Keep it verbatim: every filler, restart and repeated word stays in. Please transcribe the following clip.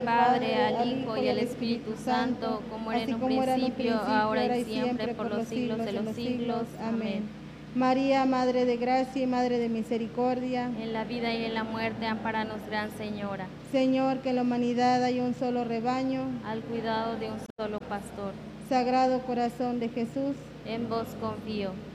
Padre, al Hijo y al Espíritu Santo, como era en un principio, ahora y siempre, por los siglos de los siglos. Amén. María, Madre de Gracia y Madre de Misericordia, En la vida y en la muerte, ampáranos, Gran Señora. Señor, que en la humanidad hay un solo rebaño, Al cuidado de un solo pastor, Sagrado Corazón de Jesús, en vos confío.